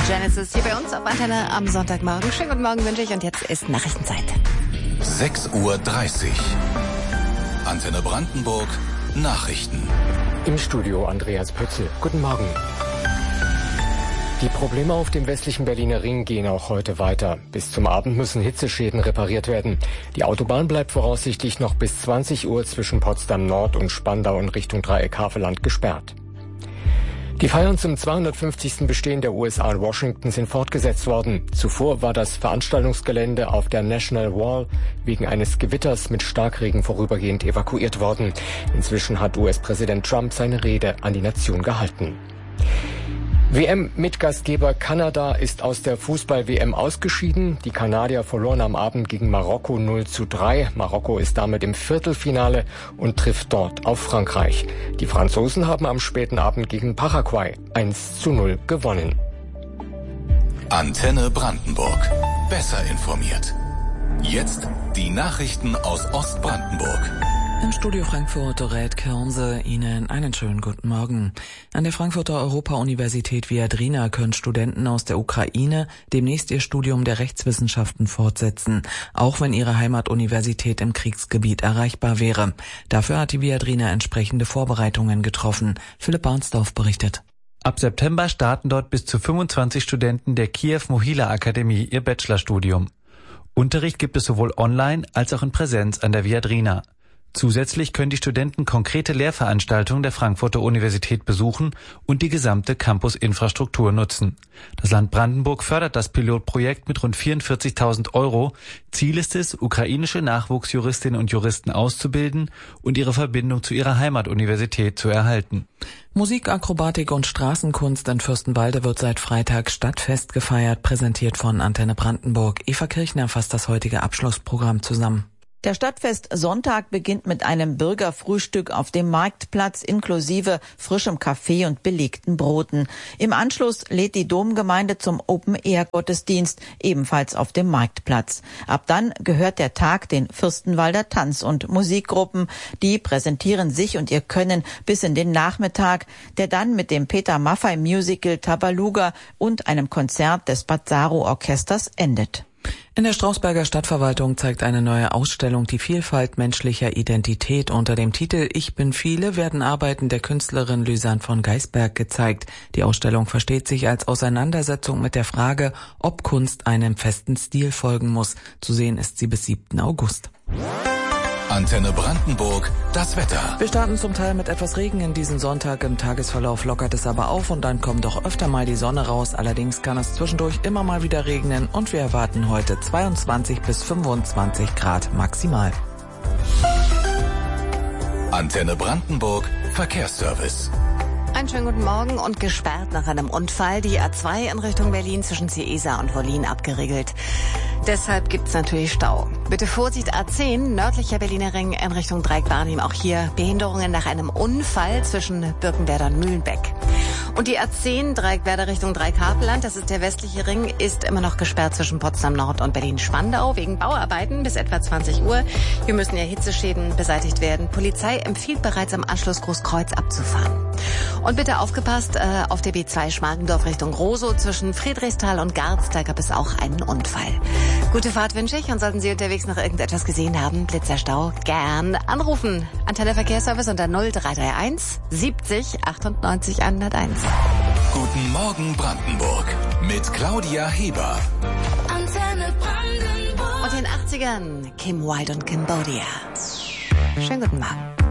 Genesis hier bei uns auf Antenne am Sonntagmorgen. Schönen guten Morgen wünsche ich und jetzt ist Nachrichtenzeit. 6:30 Uhr. Antenne Brandenburg. Nachrichten. Im Studio Andreas Pötzl. Guten Morgen. Die Probleme auf dem westlichen Berliner Ring gehen auch heute weiter. Bis zum Abend müssen Hitzeschäden repariert werden. Die Autobahn bleibt voraussichtlich noch bis 20 Uhr zwischen Potsdam Nord und Spandau in Richtung Dreieck Havelland gesperrt. Die Feiern zum 250. Bestehen der USA in Washington sind fortgesetzt worden. Zuvor war das Veranstaltungsgelände auf der National Wall wegen eines Gewitters mit Starkregen vorübergehend evakuiert worden. Inzwischen hat US-Präsident Trump seine Rede an die Nation gehalten. WM-Mitgastgeber Kanada ist aus der Fußball-WM ausgeschieden. Die Kanadier verloren am Abend gegen Marokko 0:3. Marokko ist damit im Viertelfinale und trifft dort auf Frankreich. Die Franzosen haben am späten Abend gegen Paraguay 1:0 gewonnen. Antenne Brandenburg. Besser informiert. Jetzt die Nachrichten aus Ostbrandenburg. Im Studio Frankfurt Dorette Kirnse, Ihnen einen schönen guten Morgen. An der Frankfurter Europa-Universität Viadrina können Studenten aus der Ukraine demnächst ihr Studium der Rechtswissenschaften fortsetzen, auch wenn ihre Heimatuniversität im Kriegsgebiet erreichbar wäre. Dafür hat die Viadrina entsprechende Vorbereitungen getroffen. Philipp Barnsdorf berichtet. Ab September starten dort bis zu 25 Studenten der Kiew-Mohila-Akademie ihr Bachelorstudium. Unterricht gibt es sowohl online als auch in Präsenz an der Viadrina. Zusätzlich können die Studenten konkrete Lehrveranstaltungen der Frankfurter Universität besuchen und die gesamte Campus-Infrastruktur nutzen. Das Land Brandenburg fördert das Pilotprojekt mit rund 44.000 €. Ziel ist es, ukrainische Nachwuchsjuristinnen und Juristen auszubilden und ihre Verbindung zu ihrer Heimatuniversität zu erhalten. Musik, Akrobatik und Straßenkunst in Fürstenwalde wird seit Freitag Stadtfest gefeiert, präsentiert von Antenne Brandenburg. Eva Kirchner fasst das heutige Abschlussprogramm zusammen. Der Stadtfest-Sonntag beginnt mit einem Bürgerfrühstück auf dem Marktplatz inklusive frischem Kaffee und belegten Broten. Im Anschluss lädt die Domgemeinde zum Open-Air-Gottesdienst, ebenfalls auf dem Marktplatz. Ab dann gehört der Tag den Fürstenwalder Tanz- und Musikgruppen. Die präsentieren sich und ihr Können bis in den Nachmittag, der dann mit dem Peter Maffay-Musical Tabaluga und einem Konzert des Bazzaro-Orchesters endet. In der Strausberger Stadtverwaltung zeigt eine neue Ausstellung die Vielfalt menschlicher Identität. Unter dem Titel Ich bin viele werden Arbeiten der Künstlerin Lysanne von Geisberg gezeigt. Die Ausstellung versteht sich als Auseinandersetzung mit der Frage, ob Kunst einem festen Stil folgen muss. Zu sehen ist sie bis 7. August. Antenne Brandenburg, das Wetter. Wir starten zum Teil mit etwas Regen in diesen Sonntag. Im Tagesverlauf lockert es aber auf und dann kommt doch öfter mal die Sonne raus. Allerdings kann es zwischendurch immer mal wieder regnen und wir erwarten heute 22 bis 25 Grad maximal. Antenne Brandenburg, Verkehrsservice. Einen schönen guten Morgen und gesperrt nach einem Unfall. Die A2 in Richtung Berlin zwischen Ciesa und Wollin abgeriegelt. Deshalb gibt's natürlich Stau. Bitte Vorsicht, A10, nördlicher Berliner Ring in Richtung Dreieck-Barnim. Auch hier Behinderungen nach einem Unfall zwischen Birkenwerder und Mühlenbeck. Und die A10, Dreieckwerder Richtung Dreieck-Havelland, das ist der westliche Ring, ist immer noch gesperrt zwischen Potsdam Nord und Berlin-Spandau wegen Bauarbeiten bis etwa 20 Uhr. Hier müssen ja Hitzeschäden beseitigt werden. Polizei empfiehlt bereits am Anschluss Großkreuz abzufahren. Und bitte aufgepasst, auf der B2 Schmargendorf Richtung Rosow zwischen Friedrichsthal und Garz, da gab es auch einen Unfall. Gute Fahrt wünsche ich und sollten Sie unterwegs noch irgendetwas gesehen haben, Blitzerstau, gern anrufen. Antenne Verkehrsservice unter 0331 70 98 101. Guten Morgen Brandenburg mit Claudia Heber. Antenne Brandenburg. Und den 80ern Kim Wilde und Cambodia. Schönen guten Morgen.